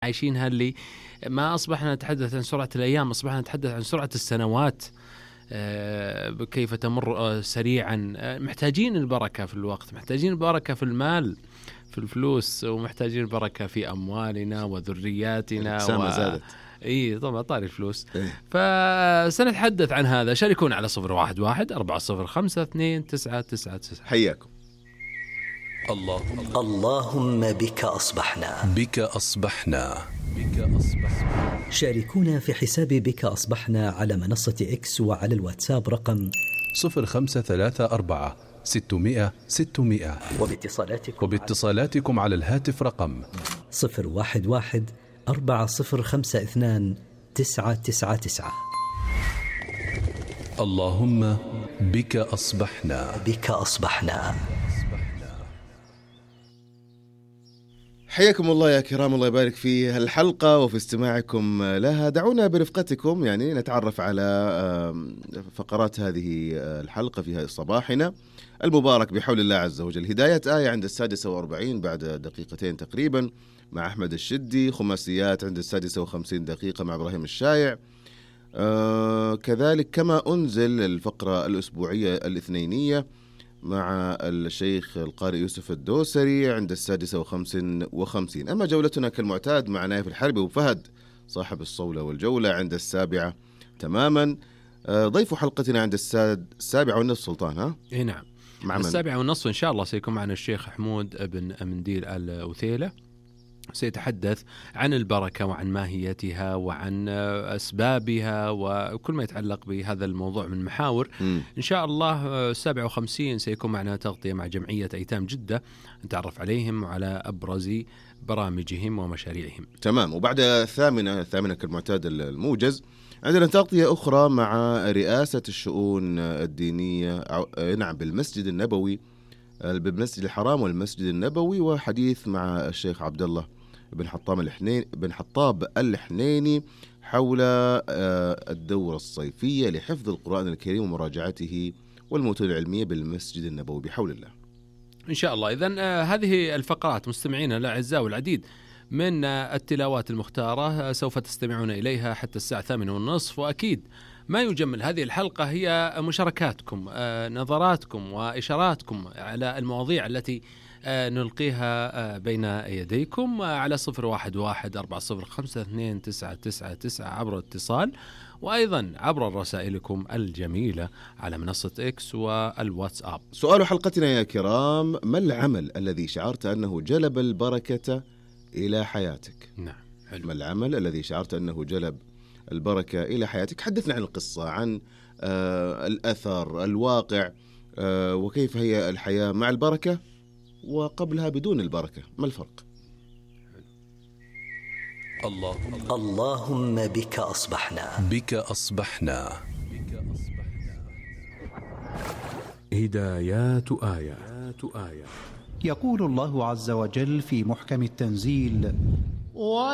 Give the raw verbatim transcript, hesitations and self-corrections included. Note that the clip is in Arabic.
عايشينها اللي ما أصبحنا نتحدث عن سرعة الأيام، أصبحنا نتحدث عن سرعة السنوات، كيف تمر سريعا. محتاجين البركة في الوقت، محتاجين البركة في المال، في الفلوس، ومحتاجين البركة في أموالنا وذرياتنا و... زادت. إيه طبعا طاري الفلوس. إيه؟ فسنتحدث عن هذا. شاركونا على صفر واحد واحد أربعة صفر خمسة اثنين تسعة تسعة تسعة. حياكم. اللهم اللهم بك أصبحنا بك أصبحنا بك أصبحنا. شاركونا في حساب بك أصبحنا على منصة إكس وعلى الواتساب رقم صفر خمسة ثلاثة أربعة ستمائة ستمائة، وباتصالاتكم, وباتصالاتكم على الهاتف رقم صفر واحد واحد أربعة صفر خمسة اثنان تسعة تسعة تسعة. اللهم بك أصبحنا بك أصبحنا. حياكم الله يا كرام، الله يبارك في الحلقة وفي استماعكم لها. دعونا برفقتكم يعني نتعرف على فقرات هذه الحلقة في صباحنا المبارك بحول الله عز وجل. هداية آية عند السادسة وأربعين بعد دقيقتين تقريبا مع أحمد الشدي. خماسيات عند السادسة وخمسين دقيقة مع إبراهيم الشايع. آه كذلك كما أنزل الفقرة الأسبوعية الاثنينية مع الشيخ القارئ يوسف الدوسري عند السادسة وخمس وخمسين. أما جولتنا كالمعتاد مع نايف الحربي وفهد صاحب الصولة والجولة عند السابعة تماما. ضيف حلقتنا عند الساد السابعة والنصف سلطان. ها إيه نعم، مع السابعة والنصف إن شاء الله سيكون معنا الشيخ حمود بن منديل الأوثيلة، سيتحدث عن البركة وعن ماهيتها وعن أسبابها وكل ما يتعلق بهذا الموضوع من محاور. م. إن شاء الله سبعة وخمسين سيكون معنا تغطية مع جمعية أيتام جدة، نتعرف عليهم وعلى أبرز برامجهم ومشاريعهم. تمام. وبعد الثامنة الثامنة كالمعتاد الموجز عندنا تغطية أخرى مع رئاسة الشؤون الدينية نعم بالمسجد النبوي، بالمسجد الحرام والمسجد النبوي، وحديث مع الشيخ عبد الله بن حطام الحنين بن حطاب الحنيني حول الدورة الصيفية لحفظ القرآن الكريم ومراجعته والمتون العلمية بالمسجد النبوي بحول الله إن شاء الله. إذن هذه الفقرات مستمعينا الأعزاء والعديد من التلاوات المختارة سوف تستمعون إليها حتى الساعة ثامنة والنصف. وأكيد ما يجمل هذه الحلقة هي مشاركاتكم، نظراتكم وإشاراتكم على المواضيع التي نلقيها بين يديكم على صفر واحد واحد أربعة صفر خمسة اثنين تسعة تسعة تسعة عبر الاتصال، وأيضا عبر رسائلكم الجميلة على منصة إكس والواتساب. سؤال حلقتنا يا كرام: ما العمل الذي شعرت أنه جلب البركة إلى حياتك؟ نعم حلو. ما العمل الذي شعرت أنه جلب البركة إلى حياتك؟ حدثنا عن القصة، عن آه الأثر، الواقع، آه وكيف هي الحياة مع البركة وقبلها بدون البركة، ما الفرق؟ اللهم اللهم بك أصبحنا بك أصبحنا. هدايات آيات آية. يقول الله عز وجل في محكم التنزيل: